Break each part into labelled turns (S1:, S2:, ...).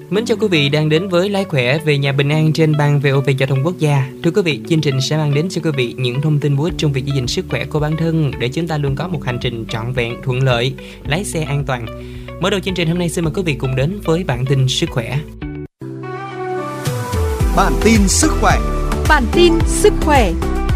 S1: Mến chào quý vị đang đến với Lái Khỏe về nhà bình an trên ban VOV Giao thông Quốc gia. Thưa quý vị, chương trình sẽ mang đến cho quý vị những thông tin bổ ích trong việc giữ gìn sức khỏe của bản thân để chúng ta luôn có một hành trình trọn vẹn, thuận lợi, lái xe an toàn. Mở đầu chương trình hôm nay xin mời quý vị cùng đến với bản tin sức khỏe.
S2: Bản tin sức khỏe.
S3: Bản tin sức khỏe.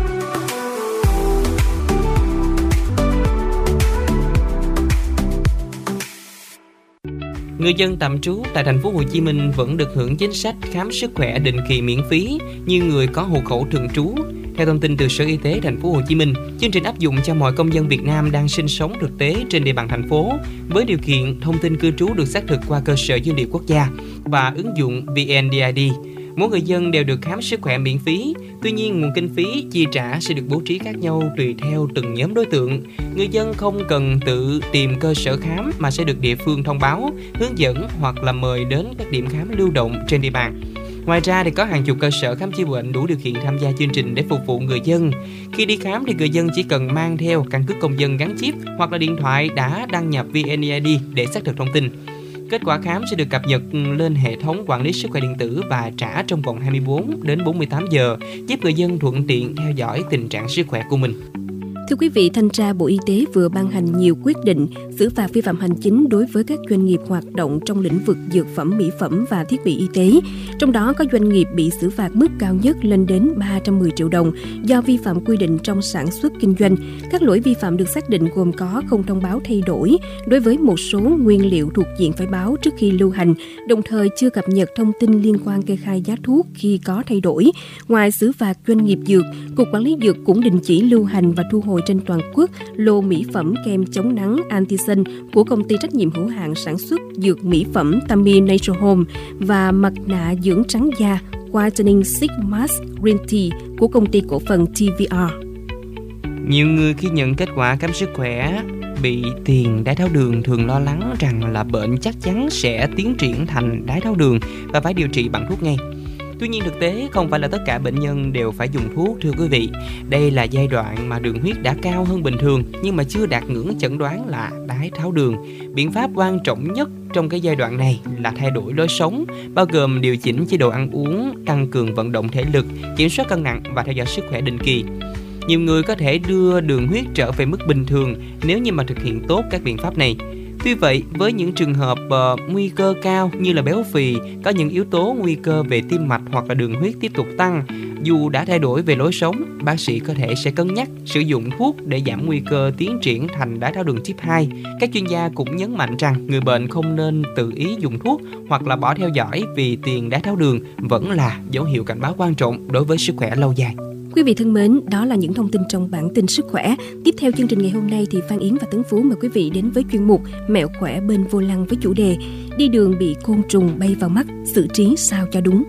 S1: Người dân tạm trú tại thành phố Hồ Chí Minh vẫn được hưởng chính sách khám sức khỏe định kỳ miễn phí như người có hộ khẩu thường trú. Theo thông tin từ Sở Y tế thành phố Hồ Chí Minh, chương trình áp dụng cho mọi công dân Việt Nam đang sinh sống thực tế trên địa bàn thành phố với điều kiện thông tin cư trú được xác thực qua cơ sở dữ liệu quốc gia và ứng dụng VNeID. Mỗi người dân đều được khám sức khỏe miễn phí. Tuy nhiên, nguồn kinh phí chi trả sẽ được bố trí khác nhau tùy theo từng nhóm đối tượng. Người dân không cần tự tìm cơ sở khám mà sẽ được địa phương thông báo, hướng dẫn hoặc là mời đến các điểm khám lưu động trên địa bàn. Ngoài ra thì có hàng chục cơ sở khám chữa bệnh đủ điều kiện tham gia chương trình để phục vụ người dân. Khi đi khám thì người dân chỉ cần mang theo căn cước công dân gắn chip hoặc là điện thoại đã đăng nhập VNeID để xác thực thông tin. Kết quả khám sẽ được cập nhật lên hệ thống quản lý sức khỏe điện tử và trả trong vòng 24 đến 48 giờ, giúp người dân thuận tiện theo dõi tình trạng sức khỏe của mình.
S3: Thưa quý vị, Thanh tra Bộ Y tế vừa ban hành nhiều quyết định xử phạt vi phạm hành chính đối với các doanh nghiệp hoạt động trong lĩnh vực dược phẩm, mỹ phẩm và thiết bị y tế. Trong đó có doanh nghiệp bị xử phạt mức cao nhất lên đến 310 triệu đồng do vi phạm quy định trong sản xuất kinh doanh. Các lỗi vi phạm được xác định gồm có không thông báo thay đổi đối với một số nguyên liệu thuộc diện phải báo trước khi lưu hành, đồng thời chưa cập nhật thông tin liên quan kê khai giá thuốc khi có thay đổi. Ngoài xử phạt doanh nghiệp dược, Cục Quản lý Dược cũng đình chỉ lưu hành và thu hồi trên toàn quốc lô mỹ phẩm kem chống nắng Antisun của công ty trách nhiệm hữu hạn sản xuất dược mỹ phẩm Tami Natural Home và mặt nạ dưỡng trắng da Whitening Six Mask Green Tea của công ty cổ phần TVR.
S1: Nhiều người khi nhận kết quả khám sức khỏe bị tiền đái tháo đường thường lo lắng rằng là bệnh chắc chắn sẽ tiến triển thành đái tháo đường và phải điều trị bằng thuốc ngay. Tuy nhiên thực tế không phải là tất cả bệnh nhân đều phải dùng thuốc, thưa quý vị. Đây là giai đoạn mà đường huyết đã cao hơn bình thường nhưng mà chưa đạt ngưỡng chẩn đoán là đái tháo đường. Biện pháp quan trọng nhất trong cái giai đoạn này là thay đổi lối sống, bao gồm điều chỉnh chế độ ăn uống, tăng cường vận động thể lực, kiểm soát cân nặng và theo dõi sức khỏe định kỳ. Nhiều người có thể đưa đường huyết trở về mức bình thường nếu như mà thực hiện tốt các biện pháp này. Tuy vậy, với những trường hợp nguy cơ cao như là béo phì, có những yếu tố nguy cơ về tim mạch hoặc là đường huyết tiếp tục tăng, dù đã thay đổi về lối sống, bác sĩ có thể sẽ cân nhắc sử dụng thuốc để giảm nguy cơ tiến triển thành đái tháo đường type 2. Các chuyên gia cũng nhấn mạnh rằng người bệnh không nên tự ý dùng thuốc hoặc là bỏ theo dõi vì tiền đái tháo đường vẫn là dấu hiệu cảnh báo quan trọng đối với sức khỏe lâu dài.
S3: Quý vị thân mến, đó là những thông tin trong bản tin sức khỏe. Tiếp theo chương trình ngày hôm nay thì Phan Yến và Tấn Phú mời quý vị đến với chuyên mục Mẹo khỏe bên vô lăng với chủ đề đi đường bị côn trùng bay vào mắt, xử trí sao cho đúng.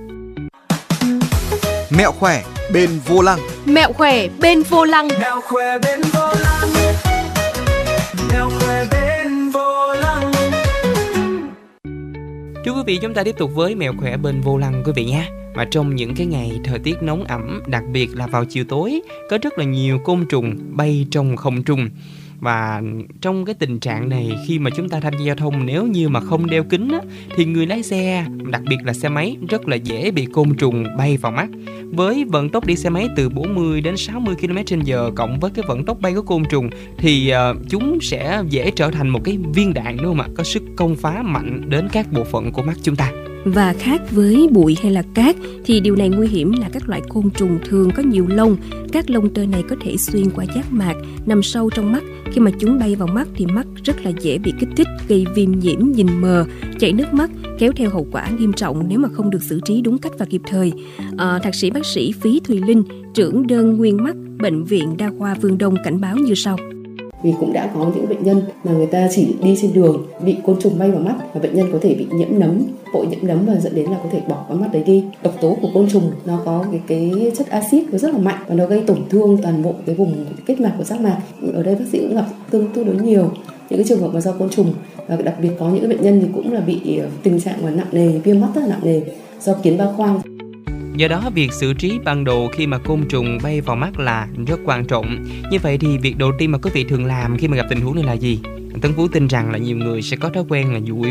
S2: Mẹo khỏe bên vô lăng.
S3: Mẹo khỏe bên vô lăng.
S4: Mẹo khỏe bên vô lăng. Mẹo khỏe bên vô lăng.
S1: Thưa quý vị, chúng ta tiếp tục với mẹo khỏe bên vô lăng quý vị nhé. Mà trong những cái ngày thời tiết nóng ẩm, đặc biệt là vào chiều tối, có rất là nhiều côn trùng bay trong không trung. Và trong cái tình trạng này, khi mà chúng ta tham gia giao thông, nếu như mà không đeo kính á, thì người lái xe, đặc biệt là xe máy, rất là dễ bị côn trùng bay vào mắt. Với vận tốc đi xe máy từ 40 đến 60 km/h cộng với cái vận tốc bay của côn trùng thì chúng sẽ dễ trở thành một cái viên đạn, đúng không ạ? Có sức công phá mạnh đến các bộ phận của mắt chúng ta.
S3: Và khác với bụi hay là cát thì điều này nguy hiểm là các loại côn trùng thường có nhiều lông. Các lông tơ này có thể xuyên qua giác mạc, nằm sâu trong mắt. Khi mà chúng bay vào mắt thì mắt rất là dễ bị kích thích, gây viêm nhiễm, nhìn mờ, chảy nước mắt, kéo theo hậu quả nghiêm trọng nếu mà không được xử trí đúng cách và kịp thời. Thạc sĩ bác sĩ Phí Thùy Linh, trưởng đơn nguyên mắt, Bệnh viện Đa khoa Phương Đông cảnh báo như sau.
S5: Vì cũng đã có những bệnh nhân mà người ta chỉ đi trên đường bị côn trùng bay vào mắt và bệnh nhân có thể bị nhiễm nấm, bội nhiễm nấm và dẫn đến là có thể bỏ cái mắt đấy đi. Độc tố của côn trùng nó có cái chất axit nó rất là mạnh và nó gây tổn thương toàn bộ cái vùng kết mạc của giác mạc. Ở đây bác sĩ cũng gặp tương đối nhiều những cái trường hợp mà do côn trùng, và đặc biệt có những bệnh nhân thì cũng là bị tình trạng mà nặng nề, viêm mắt rất là nặng nề do kiến ba khoang.
S1: Do đó, việc xử trí ban đầu khi mà côn trùng bay vào mắt là rất quan trọng. Như vậy thì việc đầu tiên mà quý vị thường làm khi mà gặp tình huống này là gì? Tấn Phú tin rằng là nhiều người sẽ có thói quen là dụi mắt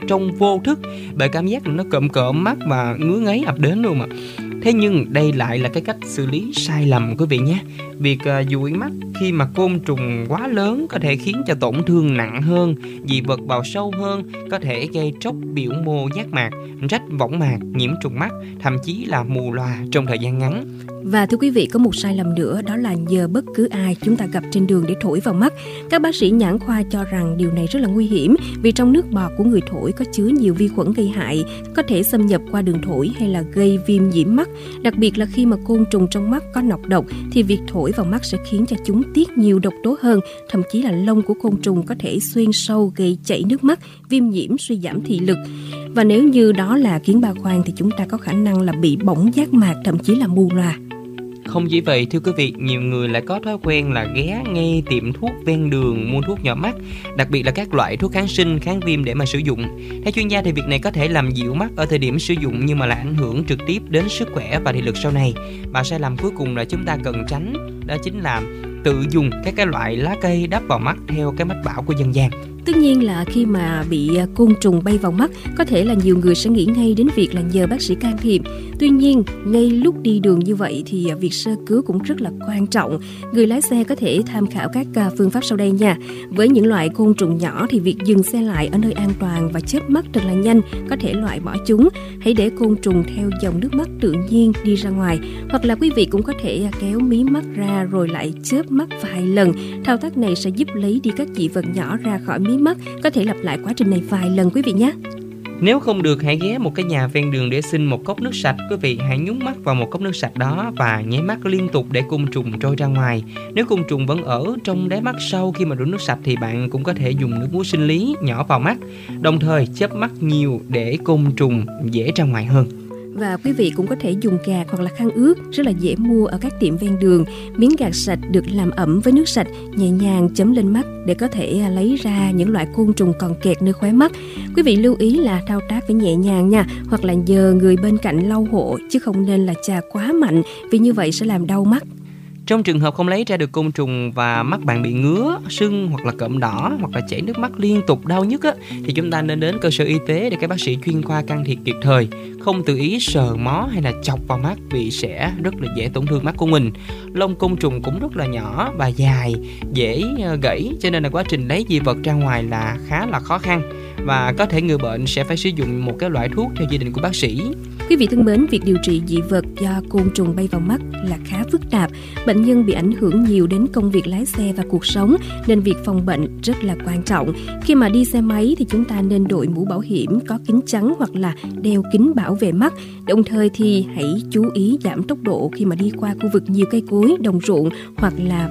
S1: trong vô thức bởi cảm giác nó cộm mắt và ngứa ngáy ập đến luôn mà. Thế nhưng đây lại là cái cách xử lý sai lầm quý vị nhé. Việc dụi mắt khi mà côn trùng quá lớn có thể khiến cho tổn thương nặng hơn, dị vật bào sâu hơn, có thể gây tróc biểu mô giác mạc, rách võng mạc, nhiễm trùng mắt, thậm chí là mù lòa trong thời gian ngắn.
S3: Và thưa quý vị, có một sai lầm nữa, đó là nhờ bất cứ ai chúng ta gặp trên đường để thổi vào mắt. Các bác sĩ nhãn khoa cho rằng điều này rất là nguy hiểm vì trong nước bọt của người thổi có chứa nhiều vi khuẩn gây hại, có thể xâm nhập qua đường thổi hay là gây viêm nhiễm mắt. Đặc biệt là khi mà côn trùng trong mắt có nọc độc thì việc thổi vào mắt sẽ khiến cho chúng tiết nhiều độc tố hơn, thậm chí là lông của côn trùng có thể xuyên sâu gây chảy nước mắt, viêm nhiễm, suy giảm thị lực. Và nếu như đó là kiến ba khoang thì chúng ta có khả năng là bị bỏng giác mạc, thậm chí là mù lòa.
S1: Không chỉ vậy thưa quý vị, nhiều người lại có thói quen là ghé ngay tiệm thuốc ven đường mua thuốc nhỏ mắt, đặc biệt là các loại thuốc kháng sinh, kháng viêm để mà sử dụng. Theo chuyên gia thì việc này có thể làm dịu mắt ở thời điểm sử dụng nhưng mà lại ảnh hưởng trực tiếp đến sức khỏe và thị lực sau này. Và sai lầm cuối cùng là chúng ta cần tránh, đó chính là tự dùng các cái loại lá cây đắp vào mắt theo cái mách bảo của dân gian.
S3: Tất nhiên là khi mà bị côn trùng bay vào mắt, có thể là nhiều người sẽ nghĩ ngay đến việc là nhờ bác sĩ can thiệp. Tuy nhiên, ngay lúc đi đường như vậy thì việc sơ cứu cũng rất là quan trọng. Người lái xe có thể tham khảo các phương pháp sau đây nha. Với những loại côn trùng nhỏ thì việc dừng xe lại ở nơi an toàn và chớp mắt thật là nhanh có thể loại bỏ chúng. Hãy để côn trùng theo dòng nước mắt tự nhiên đi ra ngoài. Hoặc là quý vị cũng có thể kéo mí mắt ra rồi lại chớp mắt vài lần. Thao tác này sẽ giúp lấy đi các dị vật nhỏ ra khỏi mí mắt. Có thể lặp lại quá trình này vài lần quý vị nhé.
S1: Nếu không được, hãy ghé một cái nhà ven đường để xin một cốc nước sạch. Quý vị hãy nhúng mắt vào một cốc nước sạch đó và nháy mắt liên tục để côn trùng trôi ra ngoài. Nếu côn trùng vẫn ở trong đáy mắt sau khi mà rửa nước sạch thì bạn cũng có thể dùng nước muối sinh lý nhỏ vào mắt, đồng thời chớp mắt nhiều để côn trùng dễ ra ngoài hơn.
S3: Và quý vị cũng có thể dùng gạt hoặc là khăn ướt rất là dễ mua ở các tiệm ven đường. Miếng gạt sạch được làm ẩm với nước sạch, nhẹ nhàng chấm lên mắt để có thể lấy ra những loại côn trùng còn kẹt nơi khóe mắt. Quý vị lưu ý là thao tác phải nhẹ nhàng nha, hoặc là nhờ người bên cạnh lau hộ chứ không nên là chà quá mạnh vì như vậy sẽ làm đau mắt.
S1: Trong trường hợp không lấy ra được côn trùng và mắt bạn bị ngứa, sưng hoặc là cộm đỏ hoặc là chảy nước mắt liên tục đau nhức thì chúng ta nên đến cơ sở y tế để các bác sĩ chuyên khoa can thiệp kịp thời. Không tự ý sờ mó hay là chọc vào mắt vì sẽ rất là dễ tổn thương mắt của mình. Lông côn trùng cũng rất là nhỏ và dài, dễ gãy, cho nên là quá trình lấy dị vật ra ngoài là khá là khó khăn. Và có thể người bệnh sẽ phải sử dụng một cái loại thuốc theo chỉ định của bác sĩ.
S3: Quý vị thân mến, việc điều trị dị vật do côn trùng bay vào mắt là khá phức tạp. Bệnh nhân bị ảnh hưởng nhiều đến công việc lái xe và cuộc sống, nên việc phòng bệnh rất là quan trọng. Khi mà đi xe máy thì chúng ta nên đội mũ bảo hiểm có kính chắn hoặc là đeo kính bảo vệ mắt. Đồng thời thì hãy chú ý giảm tốc độ khi mà đi qua khu vực nhiều cây cối, đồng ruộng hoặc là